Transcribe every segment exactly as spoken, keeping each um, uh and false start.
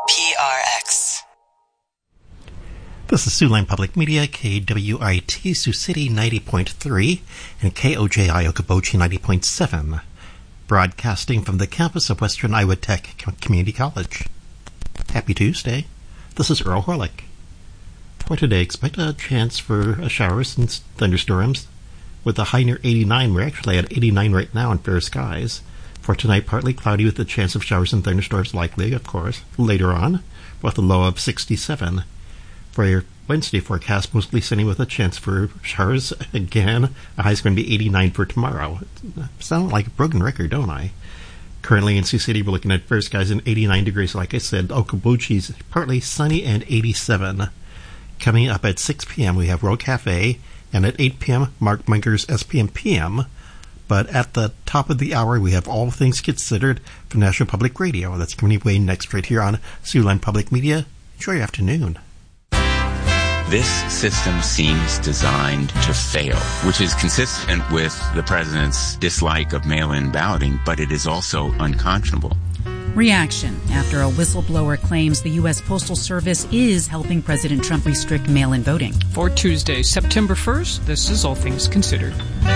P R X. This is Siouxland Public Media, K W I T, Sioux City ninety point three, and K O J I Okoboji ninety point seven, broadcasting from the campus of Western Iowa Tech Community College. Happy Tuesday. This is Earl Horlick. For today, expect a chance for showers and thunderstorms. With a high near eighty-nine, we're actually at eighty-nine right now in fair skies. For tonight, partly cloudy with a chance of showers and thunderstorms likely, of course, later on, with a low of sixty-seven. For your Wednesday forecast, mostly sunny with a chance for showers again. A high is going to be eighty-nine for tomorrow. I sound like a broken record, don't I? Currently in Sioux City, we're looking at fair skies and eighty-nine degrees. Like I said, Okoboji's partly sunny and eighty-seven. Coming up at six p.m., we have Road Cafe, and at eight p.m., Mark Munger's S P M P M. But at the top of the hour, we have All Things Considered from National Public Radio. That's coming away next right here on Siouxland Public Media. Enjoy your afternoon. This system seems designed to fail, which is consistent with the president's dislike of mail-in balloting, but it is also unconscionable. Reaction after a whistleblower claims the U S Postal Service is helping President Trump restrict mail-in voting. For Tuesday, September first, this is All Things Considered.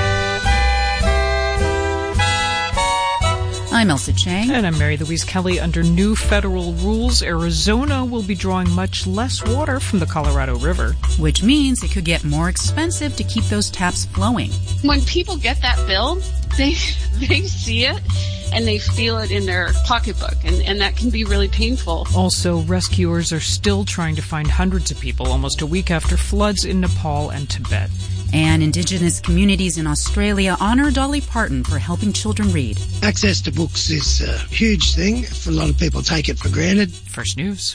I'm Elsa Chang. And I'm Mary Louise Kelly. Under new federal rules, Arizona will be drawing much less water from the Colorado River. Which means it could get more expensive to keep those taps flowing. When people get that bill, they they see it and they feel it in their pocketbook, and, and that can be really painful. Also, rescuers are still trying to find hundreds of people almost a week after floods in Nepal and Tibet. And Indigenous communities in Australia honor Dolly Parton for helping children read. Access to books is a huge thing. A lot of people take it for granted. First News.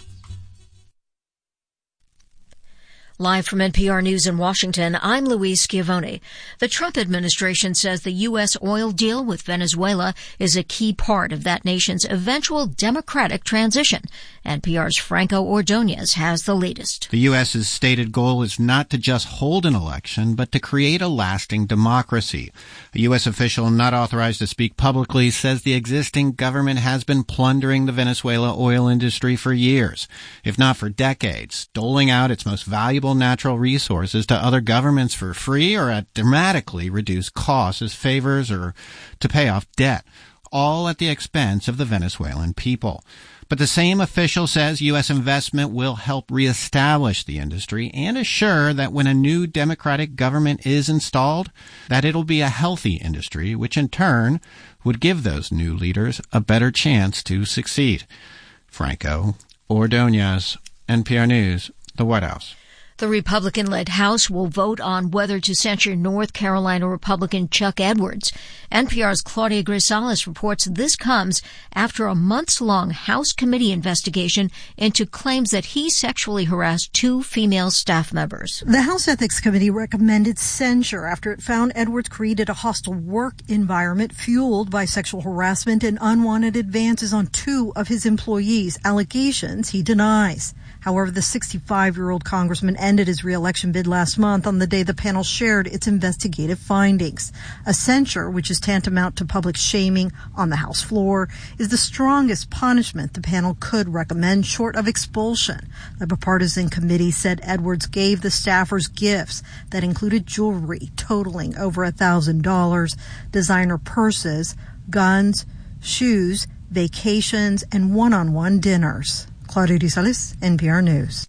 Live from N P R News in Washington, I'm Louise Schiavone. The Trump administration says the U S oil deal with Venezuela is a key part of that nation's eventual democratic transition. N P R's Franco Ordonez has the latest. The U S's stated goal is not to just hold an election, but to create a lasting democracy. A U S official not authorized to speak publicly says the existing government has been plundering the Venezuela oil industry for years, if not for decades, doling out its most valuable natural resources to other governments for free or at dramatically reduced costs as favors or to pay off debt, all at the expense of the Venezuelan people. But the same official says U S investment will help reestablish the industry and assure that when a new democratic government is installed, that it'll be a healthy industry, which in turn would give those new leaders a better chance to succeed. Franco Ordonez, N P R News, the White House. The Republican-led House will vote on whether to censure North Carolina Republican Chuck Edwards. N P R's Claudia Grisales reports this comes after a months-long House committee investigation into claims that he sexually harassed two female staff members. The House Ethics Committee recommended censure after it found Edwards created a hostile work environment fueled by sexual harassment and unwanted advances on two of his employees, allegations he denies. However, the sixty-five-year-old congressman ended his re-election bid last month on the day the panel shared its investigative findings. A censure, which is tantamount to public shaming on the House floor, is the strongest punishment the panel could recommend short of expulsion. The bipartisan committee said Edwards gave the staffers gifts that included jewelry totaling over one thousand dollars, designer purses, guns, shoes, vacations, and one-on-one dinners. Claudia Grisales, N P R News.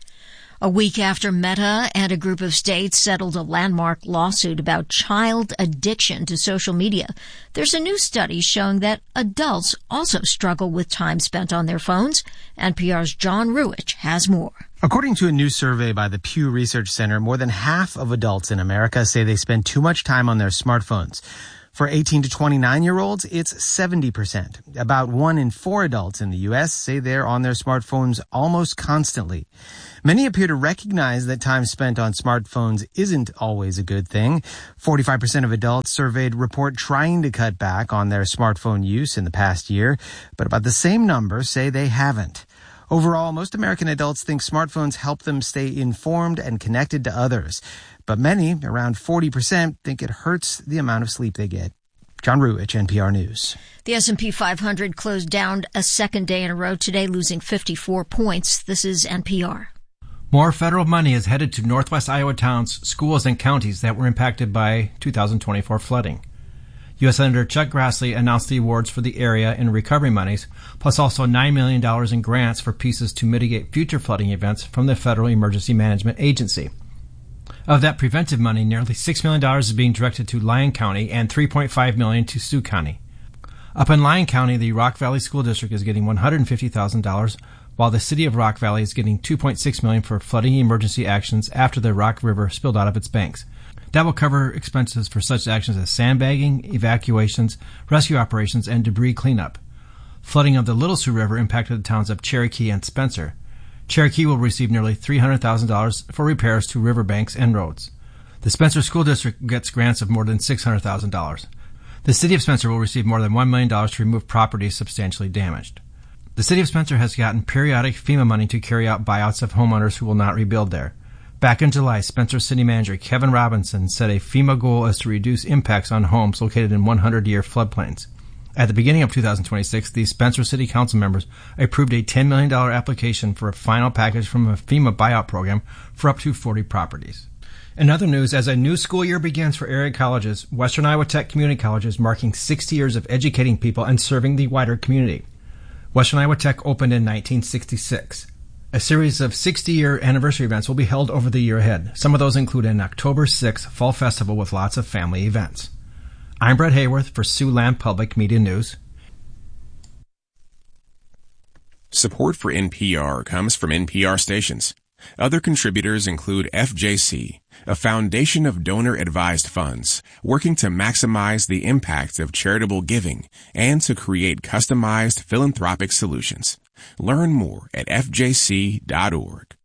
A week after Meta and a group of states settled a landmark lawsuit about child addiction to social media, there's a new study showing that adults also struggle with time spent on their phones. N P R's John Ruich has more. According to a new survey by the Pew Research Center, more than half of adults in America say they spend too much time on their smartphones. For eighteen to twenty-nine-year-olds, it's seventy percent. About one in four adults in the U S say they're on their smartphones almost constantly. Many appear to recognize that time spent on smartphones isn't always a good thing. forty-five percent of adults surveyed report trying to cut back on their smartphone use in the past year, but about the same number say they haven't. Overall, most American adults think smartphones help them stay informed and connected to others. But many, around forty percent, think it hurts the amount of sleep they get. John Ruich, N P R News. The S and P five hundred closed down a second day in a row today, losing fifty-four points. This is N P R. More federal money is headed to northwest Iowa towns, schools, and counties that were impacted by two thousand twenty-four flooding. U S Senator Chuck Grassley announced the awards for the area and recovery monies, plus also nine million dollars in grants for pieces to mitigate future flooding events from the Federal Emergency Management Agency. Of that preventive money, nearly six million dollars is being directed to Lyon County and three point five million dollars to Sioux County. Up in Lyon County, the Rock Valley School District is getting one hundred fifty thousand dollars, while the city of Rock Valley is getting two point six million dollars for flooding emergency actions after the Rock River spilled out of its banks. That will cover expenses for such actions as sandbagging, evacuations, rescue operations, and debris cleanup. Flooding of the Little Sioux River impacted the towns of Cherokee and Spencer. Cherokee will receive nearly three hundred thousand dollars for repairs to riverbanks and roads. The Spencer School District gets grants of more than six hundred thousand dollars. The city of Spencer will receive more than one million dollars to remove property substantially damaged. The city of Spencer has gotten periodic FEMA money to carry out buyouts of homeowners who will not rebuild there. Back in July, Spencer City Manager Kevin Robinson said a FEMA goal is to reduce impacts on homes located in hundred-year floodplains. At the beginning of two thousand twenty-six, the Spencer City Council members approved a ten million dollars application for a final package from a FEMA buyout program for up to forty properties. In other news, as a new school year begins for area colleges, Western Iowa Tech Community College is marking sixty years of educating people and serving the wider community. Western Iowa Tech opened in nineteen sixty-six. A series of sixty-year anniversary events will be held over the year ahead. Some of those include an October sixth fall festival with lots of family events. I'm Brett Hayworth for Siouxland Public Media News. Support for N P R comes from N P R stations. Other contributors include F J C, a foundation of donor-advised funds working to maximize the impact of charitable giving and to create customized philanthropic solutions. Learn more at F J C dot org.